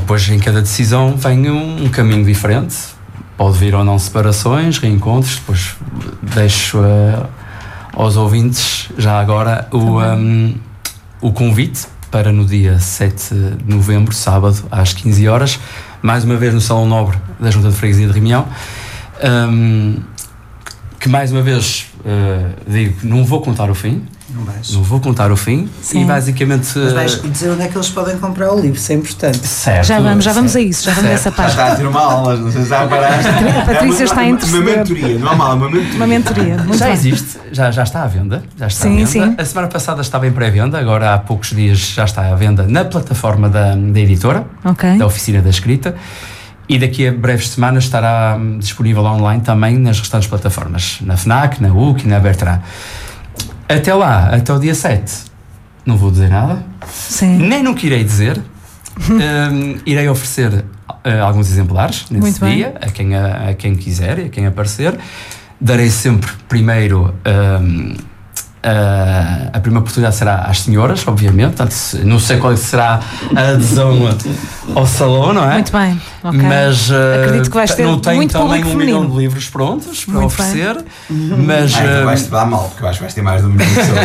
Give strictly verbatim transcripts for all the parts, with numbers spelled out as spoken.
depois em cada decisão vem um, um caminho diferente. Pode vir ou não separações, reencontros. Depois deixo uh, aos ouvintes já agora o, um, o convite para no dia sete de novembro, sábado, às quinze horas, mais uma vez no Salão Nobre da Junta de Freguesia de Rimião, um, que mais uma vez uh, digo, não vou contar o fim. Não vais. Não vou contar o fim. Sim. E basicamente. Mas vais dizer onde é que eles podem comprar o livro, isso é importante. Certo. Já vamos, já vamos certo. a isso, já vamos a essa parte. Já está a ter uma aula, não sei se já paraste. A Patrícia é está a interceder. Uma mentoria, não há mal, uma mentoria. Uma mentoria. Muito já bem. existe, já, já está à venda. Já está sim, à venda. Sim. A semana passada estava em pré-venda, agora há poucos dias já está à venda na plataforma da, da editora, okay. da Oficina da Escrita. E daqui a breves semanas estará disponível online também nas restantes plataformas, na FNAC, na U C e na Bertrand. Até lá, até o dia sete, não vou dizer nada. Sim. Nem nunca irei dizer. um, irei oferecer uh, alguns exemplares nesse Muito dia, a quem, a, a quem quiser e a quem aparecer. Darei sempre primeiro... Um, Uh, a primeira oportunidade será às senhoras, obviamente, portanto, não sei qual será a adesão ao salão, não é? Muito bem, okay. Mas uh, acredito que vais ter não tenho muito também um feminino. milhão de livros prontos para muito oferecer, bem. mas ah, então vais-te dar mal, porque eu acho que vais ter mais de um milhão de pessoas.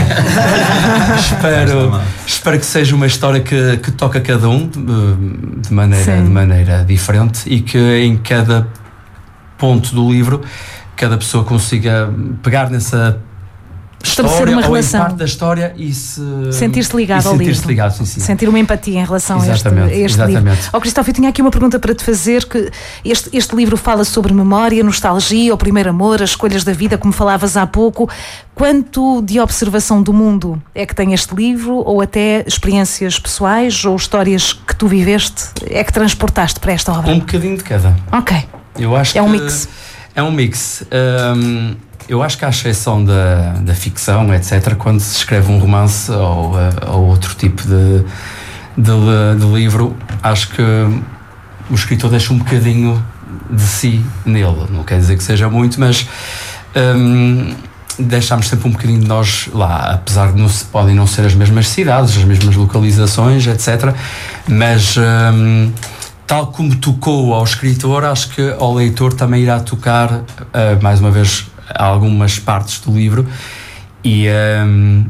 espero, espero que seja uma história que, que toca cada um de, de, maneira, de maneira diferente e que em cada ponto do livro cada pessoa consiga pegar nessa estabelecer uma relação, parte da história e se sentir-se ligado e ao sentir-se livro, ligado, sim, sim. sentir uma empatia em relação exatamente, a este, a este exatamente. livro. Oh, Cristóvão, eu tinha aqui uma pergunta para te fazer, que este, este livro fala sobre memória, nostalgia, o primeiro amor, as escolhas da vida, como falavas há pouco. Quanto de observação do mundo é que tem este livro, ou até experiências pessoais ou histórias que tu viveste, é que transportaste para esta obra? Um bocadinho de cada. Ok. Eu acho é um que mix. É um mix. Um, eu acho que à exceção da, da ficção, etcétera, quando se escreve um romance ou, ou outro tipo de, de, de livro, acho que o escritor deixa um bocadinho de si nele. Não quer dizer que seja muito, mas um, deixamos sempre um bocadinho de nós lá, apesar de não se, podem não ser as mesmas cidades, as mesmas localizações, etcétera. Mas um, tal como tocou ao escritor, acho que ao leitor também irá tocar, uh, mais uma vez, algumas partes do livro e um,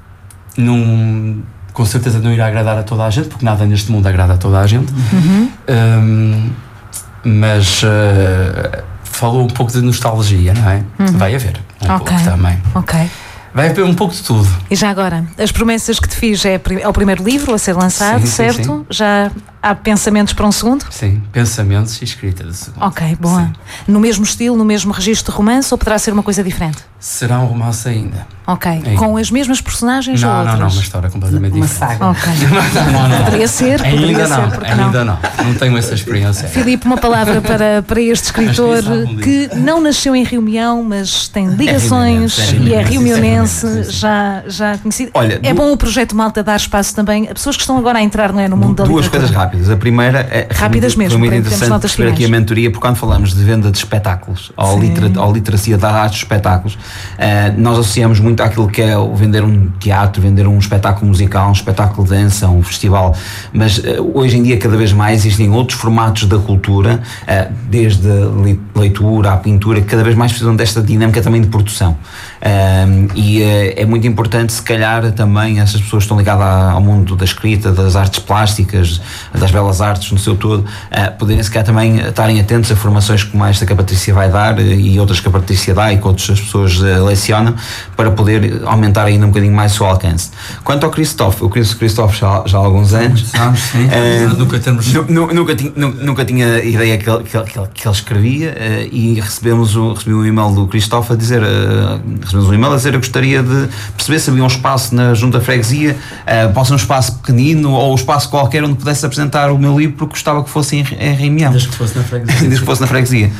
num, com certeza não irá agradar a toda a gente, porque nada neste mundo agrada a toda a gente. Uhum. Um, mas uh, falou um pouco de nostalgia, não é? Uhum. Vai haver um okay. pouco também. Ok. Vai haver um pouco de tudo. E já agora, As Promessas que te fiz é, é o primeiro livro a ser lançado, sim, sim, certo? Sim. Já há pensamentos para um segundo? Sim, pensamentos e escrita de segundo. Ok, boa. Sim. No mesmo estilo, no mesmo registro de romance, ou poderá ser uma coisa diferente? Será um romance ainda. Ok, ainda. Com as mesmas personagens não, ou outras? Não, não, uma história completamente uma diferente. Saga. Ok. não, não, não. Poderia ser, poderia ainda ser, não, porque ainda não. não. Não tenho essa experiência. Filipe, uma palavra para, para este escritor que não nasceu em Rimião, mas tem ligações é e é riumionense, já, já conhecido. Olha, é du... bom o projeto Malta dar espaço também a pessoas que estão agora a entrar, não é, no mundo da Duas literatura. coisas rápidas. A primeira é rápidas foi mesmo, muito interessante perceber aqui a mentoria, porque quando falamos de venda de espetáculos ou, litera, ou literacia da arte de espetáculos, uh, nós associamos muito àquilo que é o vender um teatro, vender um espetáculo musical, um espetáculo de dança, um festival, mas uh, hoje em dia cada vez mais existem outros formatos da cultura, uh, desde a leitura à pintura, que cada vez mais precisam desta dinâmica também de produção. Uh, e uh, é muito importante, se calhar, também essas pessoas que estão ligadas ao mundo da escrita, das artes plásticas, das belas artes no seu todo, uh, poderem se calhar também estarem atentos a formações como esta que a Patrícia vai dar uh, e outras que a Patrícia dá e que outras pessoas uh, lecionam, para poder aumentar ainda um bocadinho mais o seu alcance. Quanto ao Cristóvão, eu conheço o Cristóvão já, já há alguns anos. Sabes, sim. Uh, nunca, temos... nunca, tinha, nunca tinha ideia que ele, que ele, que ele escrevia uh, e recebemos um, recebi um e-mail do Cristóvão a dizer, uh, recebemos um e-mail a dizer eu gostaria de perceber se havia um espaço na Junta de Freguesia, uh, pode ser um espaço pequenino ou um espaço qualquer onde pudesse apresentar o meu livro, porque gostava que fosse em, em Rimião. Desde que fosse na freguesia. Desde que fosse na freguesia.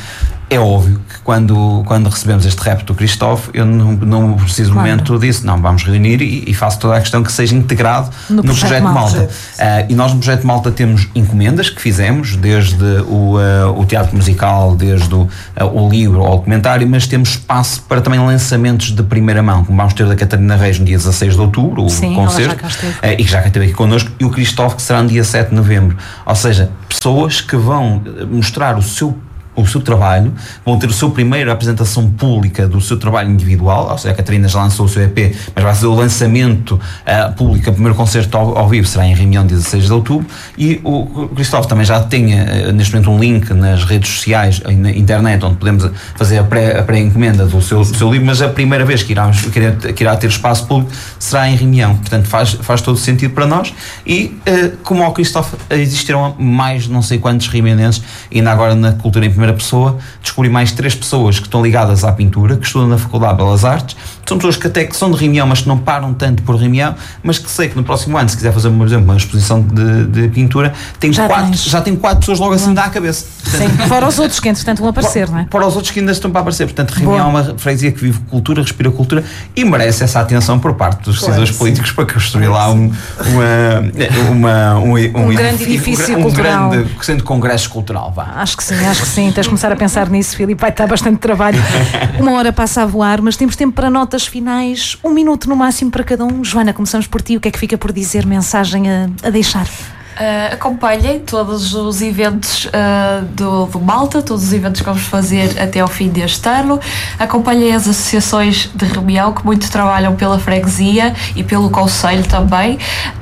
é óbvio que quando, quando recebemos este rap do Christophe, eu não, não preciso claro. momento disse, não, vamos reunir e, e faço toda a questão que seja integrado no, no Projeto, projeto Malta. Malta. Uh, e nós no Projeto Malta temos encomendas que fizemos, desde o, uh, o teatro musical, desde o, uh, o livro ou o documentário, mas temos espaço para também lançamentos de primeira mão, como vamos ter da Catarina Reis no dia dezasseis de outubro, Sim, o concerto, uh, e que já esteve aqui connosco, e o Christophe que será no dia sete de novembro. Ou seja, pessoas que vão mostrar o seu o seu trabalho, vão ter a sua primeira apresentação pública do seu trabalho individual, ou seja, a Catarina já lançou o seu E P, mas vai ser o lançamento uh, público, o primeiro concerto ao, ao vivo será em Reunião, dia dezasseis de outubro, e o Christophe também já tem uh, neste momento um link nas redes sociais, na internet, onde podemos fazer a, pré, a pré-encomenda do seu, do seu livro, mas a primeira vez que, irá, que irá ter espaço público será em Reunião, portanto faz, faz todo sentido para nós, e uh, como ao Christophe existirão mais não sei quantos reuniões, ainda agora na Cultura em Primeira Pessoa, descobri mais três pessoas que estão ligadas à pintura, que estudam na Faculdade de Belas Artes, são pessoas que até que são de Reunião, mas que não param tanto por Reunião, mas que sei que no próximo ano, se quiser fazer, por exemplo, uma exposição de, de pintura, tem já, quatro, já tem quatro pessoas logo assim dá à cabeça. Sim, fora os outros que entretanto vão aparecer, para, não é? Para os outros que ainda estão para aparecer, portanto Reunião é uma freguesia que vive cultura, respira cultura e merece essa atenção por parte dos decisores claro, políticos para construir lá um, uma, uma, um, um, um grande edifício um, cultural. Um grande centro de congresso cultural, vá. Acho que sim, acho que sim, tens de começar a pensar nisso, Filipe, vai estar bastante trabalho. Uma hora passa a voar, mas temos tempo para notas finais, um minuto no máximo para cada um. Joana, começamos por ti, o que é que fica por dizer, mensagem a, a deixar? Uh, acompanhem todos os eventos uh, do, do Malta, todos os eventos que vamos fazer até ao fim deste ano. Acompanhem as associações de Reunião que muito trabalham pela freguesia e pelo concelho também.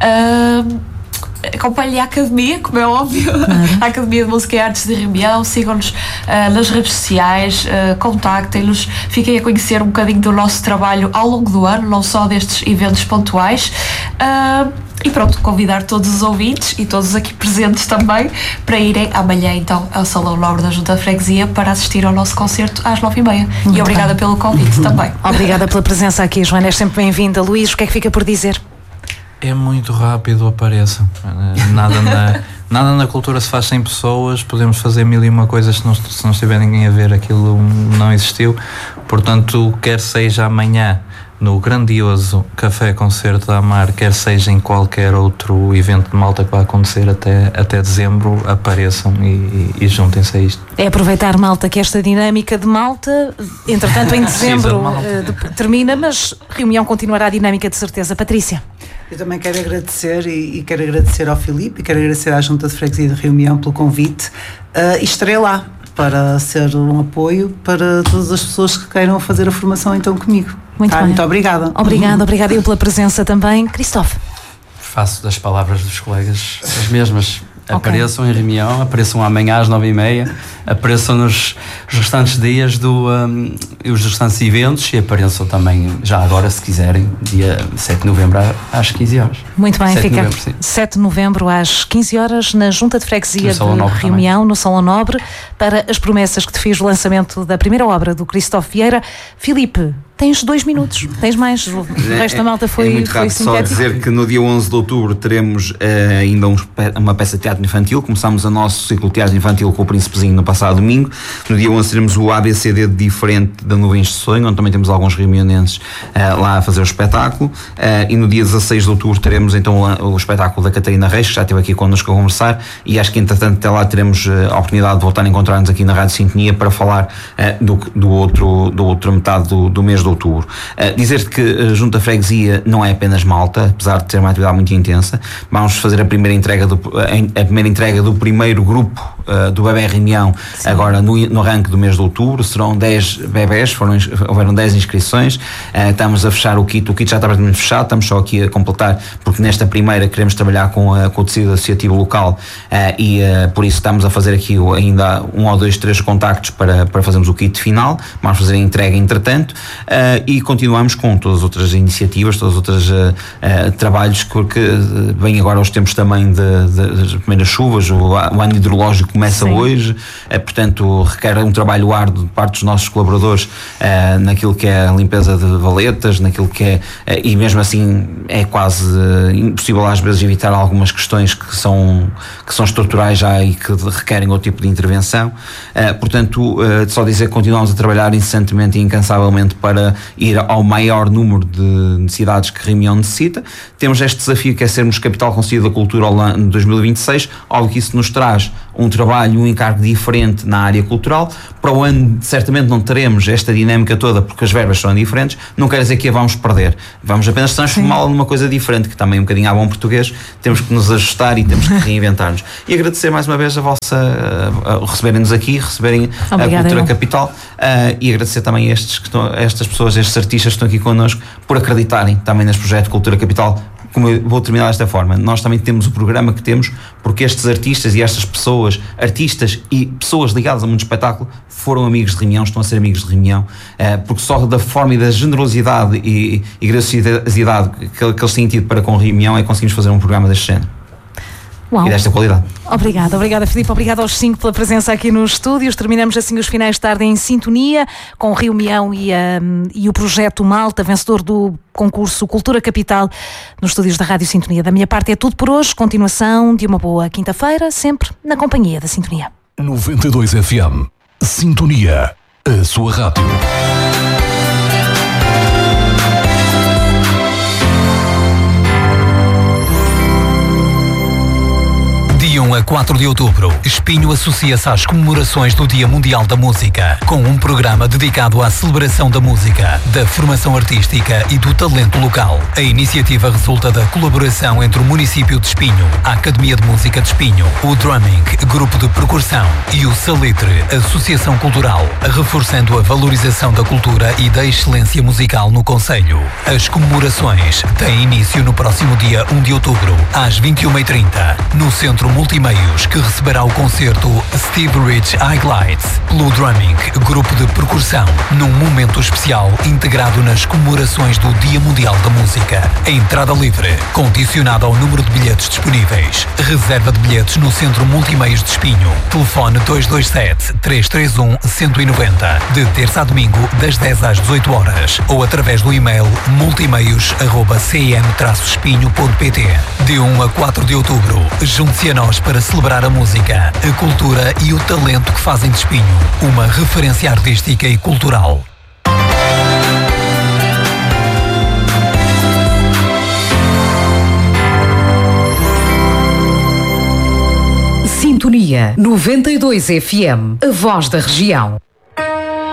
Uh, Acompanhem a Academia, como é óbvio, claro. A Academia de Música e Artes de Reunião, sigam-nos uh, nas redes sociais, uh, contactem-nos, fiquem a conhecer um bocadinho do nosso trabalho ao longo do ano, não só destes eventos pontuais. Uh, E pronto, convidar todos os ouvintes e todos aqui presentes também para irem amanhã então ao Salão Nobre da Junta de Freguesia para assistir ao nosso concerto às nove e meia. E obrigada pelo convite também. Obrigada pela presença aqui, Joana, és sempre bem-vinda. Luís, o que é que fica por dizer? É muito rápido, apareça. Nada na, nada na cultura se faz sem pessoas, podemos fazer mil e uma coisas, se não, se não estiver ninguém a ver, aquilo não existiu. Portanto, quer seja amanhã no grandioso Café Concerto da Amar, quer seja em qualquer outro evento de Malta que vai acontecer até, até dezembro, apareçam e, e, e juntem-se a isto. É aproveitar, Malta, que esta dinâmica de Malta, entretanto em dezembro de uh, termina, mas Reunião continuará a dinâmica de certeza. Patrícia. Eu também quero agradecer e, e quero agradecer ao Filipe e quero agradecer à Junta de Freguesia de Reunião pelo convite uh, e estarei lá para ser um apoio para todas as pessoas que queiram fazer a formação então comigo. Muito tá, bem. Muito obrigada. Obrigada, obrigada eu pela presença também. Christophe. Faço das palavras dos colegas as mesmas. Okay. Apareçam em Reunião, apareçam amanhã às nove e meia, apareçam nos restantes dias do, um, e os restantes eventos e apareçam também já agora, se quiserem, dia sete de novembro às quinze horas. Muito bem, fica sete de novembro às quinze horas na Junta de Freguesia de Reunião, no Salão Nobre, para as promessas que te fiz o lançamento da primeira obra do Christophe Vieira. Filipe, tens dois minutos, tens mais, o resto da malta foi, é muito rápido, foi só dizer que no dia onze de outubro teremos uh, ainda um, uma peça de teatro infantil. Começámos o nosso ciclo de teatro infantil com o Príncipezinho no passado domingo. No dia onze teremos o A B C D diferente da Nuvens de Sonho, onde também temos alguns reunionenses uh, lá a fazer o espetáculo, uh, e no dia dezasseis de outubro teremos então o, o espetáculo da Catarina Reis, que já esteve aqui connosco a conversar, e acho que entretanto até lá teremos uh, a oportunidade de voltar a encontrar-nos aqui na Rádio Sintonia para falar uh, do, do, outro, do outro metade do, do mês de outubro. Uh, dizer-te que a Junta Freguesia não é apenas Malta, apesar de ter uma atividade muito intensa. Vamos fazer a primeira entrega do, a primeira entrega do primeiro grupo uh, do Bebé Reunião. Sim. Agora no, no arranque do mês de outubro. Serão dez bebés, foram, houveram dez inscrições. Uh, estamos a fechar o kit, o kit já está praticamente fechado, estamos só aqui a completar, porque nesta primeira queremos trabalhar com, a, com o tecido associativo local, uh, e uh, por isso estamos a fazer aqui ainda um ou dois, três contactos para, para fazermos o kit final. Vamos fazer a entrega entretanto, uh, e continuamos com todas as outras iniciativas, todos os outros uh, uh, trabalhos, porque uh, vem agora os tempos também de, de, das primeiras chuvas, o, o ano hidrológico começa Sim. hoje, uh, portanto requer um trabalho árduo de parte dos nossos colaboradores uh, naquilo que é a limpeza de valetas, naquilo que é, uh, e mesmo assim é quase uh, impossível às vezes evitar algumas questões que são, que são estruturais já e que requerem outro tipo de intervenção. Uh, portanto, uh, só dizer que continuamos a trabalhar incessantemente e incansavelmente para ir ao maior número de necessidades que Reunião necessita. Temos este desafio que é sermos capital conselheiro da cultura ao ano de dois mil e vinte e seis, algo que isso nos traz um trabalho, um encargo diferente na área cultural. Para o ano certamente não teremos esta dinâmica toda porque as verbas são diferentes, não quer dizer que a vamos perder, vamos apenas transformá-la numa coisa diferente, que também um bocadinho a bom português, temos que nos ajustar e temos que reinventar-nos. E agradecer mais uma vez a vossa, a, a receberem-nos aqui, receberem Obrigada, a Cultura eu. Capital, uh, e agradecer também a estes que estão, estas pessoas, estes artistas que estão aqui connosco, por acreditarem também neste projeto Cultura Capital. Como eu vou terminar desta forma, nós também temos o programa que temos porque estes artistas e estas pessoas, artistas e pessoas ligadas ao mundo do espetáculo, foram amigos de Reunião, estão a ser amigos de Reunião, porque só da forma e da generosidade e, e graciosidade que, que eles têm tido para com Reunião é que conseguimos fazer um programa deste género. Uau. E desta qualidade. Obrigada, obrigada Filipe, obrigada aos cinco pela presença aqui nos estúdios. Terminamos assim os finais de tarde em sintonia com Reunião e, um, e o projeto Malta, vencedor do concurso Cultura Capital, nos estúdios da Rádio Sintonia. Da minha parte é tudo por hoje, continuação de uma boa quinta-feira, sempre na companhia da Sintonia. noventa e dois F M, Sintonia, a sua rádio. De um a quatro de outubro, Espinho associa-se às comemorações do Dia Mundial da Música, com um programa dedicado à celebração da música, da formação artística e do talento local. A iniciativa resulta da colaboração entre o município de Espinho, a Academia de Música de Espinho, o Drumming, grupo de percussão, e o Salitre, Associação Cultural, reforçando a valorização da cultura e da excelência musical no concelho. As comemorações têm início no próximo dia um de outubro, às vinte e uma e trinta, no Centro Multimeios, que receberá o concerto Steve Rich Highlights pelo Drumming, grupo de percussão, num momento especial integrado nas comemorações do Dia Mundial da Música. A entrada livre, condicionada ao número de bilhetes disponíveis. Reserva de bilhetes no Centro Multimeios de Espinho. Telefone dois dois sete, três três um, um nove zero, de terça a domingo, das dez às dezoito horas, ou através do e-mail multimeios arroba c m traço espinho ponto p t. De um a quatro de outubro, junte-se a nós para celebrar a música, a cultura e o talento que fazem de Espinho uma referência artística e cultural. Sintonia noventa e dois F M, a voz da região.